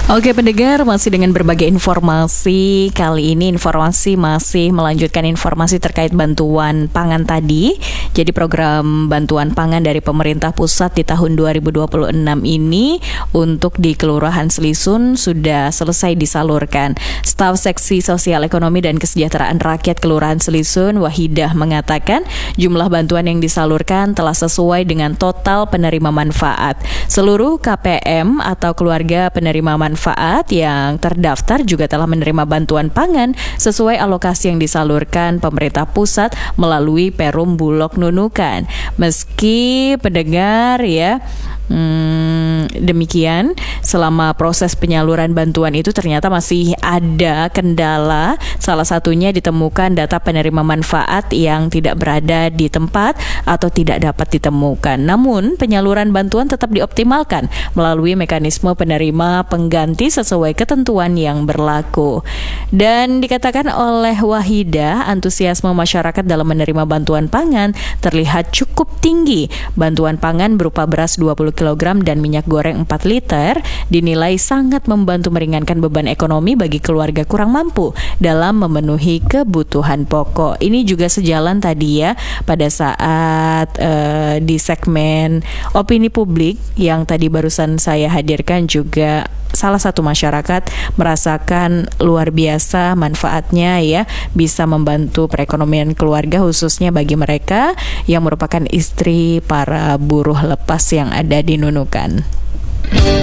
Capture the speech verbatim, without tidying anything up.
Oke pendengar, masih dengan berbagai informasi. Kali ini informasi masih melanjutkan informasi terkait bantuan pangan tadi. Jadi program bantuan pangan dari pemerintah pusat di tahun dua ribu dua puluh enam ini untuk di Kelurahan Selisun sudah selesai disalurkan. Staf Seksi Sosial Ekonomi dan Kesejahteraan Rakyat Kelurahan Selisun, Wahidah, mengatakan jumlah bantuan yang disalurkan telah sesuai dengan total penerima manfaat. Seluruh K P M atau keluarga penerima manfaat manfaat yang terdaftar juga telah menerima bantuan pangan sesuai alokasi yang disalurkan pemerintah pusat melalui Perum Bulog Nunukan. Meski pendengar ya hmm, demikian, selama proses penyaluran bantuan itu ternyata masih ada kendala. Salah satunya ditemukan data penerima manfaat yang tidak berada di tempat atau tidak dapat ditemukan. Namun penyaluran bantuan tetap dioptimalkan melalui mekanisme penerima pengganti sesuai ketentuan yang berlaku. Dan dikatakan oleh Wahidah, antusiasme masyarakat dalam menerima bantuan pangan terlihat cukup tinggi. Bantuan pangan berupa beras dua puluh kilogram dan minyak goreng empat liter dinilai sangat membantu meringankan beban ekonomi bagi keluarga kurang mampu dalam memenuhi kebutuhan pokok. Ini juga sejalan tadi ya pada saat uh, di segmen opini publik yang tadi barusan saya hadirkan, juga salah satu masyarakat merasakan luar biasa manfaatnya ya, bisa membantu perekonomian keluarga khususnya bagi mereka yang merupakan istri para buruh lepas yang ada di Nunukan.